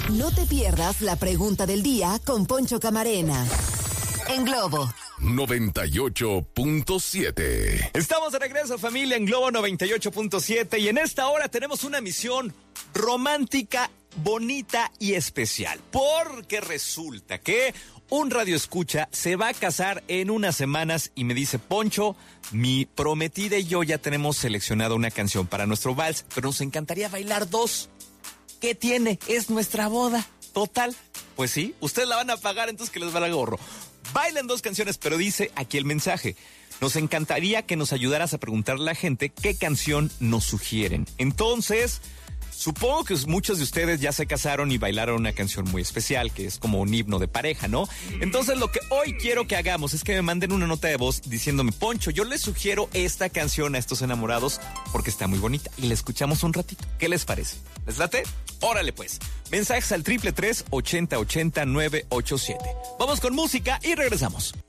No te pierdas la pregunta del día con Poncho Camarena. En Globo 98.7. Estamos de regreso, familia, en Globo 98.7, y en esta hora tenemos una misión romántica, bonita y especial, porque resulta que un radioescucha se va a casar en unas semanas y me dice: Poncho, mi prometida y yo ya tenemos seleccionado una canción para nuestro vals, pero nos encantaría bailar dos. ¿Qué tiene? Es nuestra boda. Total, pues sí, ustedes la van a pagar, entonces que les valga gorro. Bailan dos canciones, pero dice aquí el mensaje: nos encantaría que nos ayudaras a preguntarle a la gente qué canción nos sugieren. Entonces, supongo que muchos de ustedes ya se casaron y bailaron una canción muy especial, que es como un himno de pareja, ¿no? Entonces, lo que hoy quiero que hagamos es que me manden una nota de voz diciéndome: Poncho, yo les sugiero esta canción a estos enamorados porque está muy bonita, y la escuchamos un ratito. ¿Qué les parece? ¿Les late? Órale pues. Mensajes al 333-8080-987. Vamos con música y regresamos.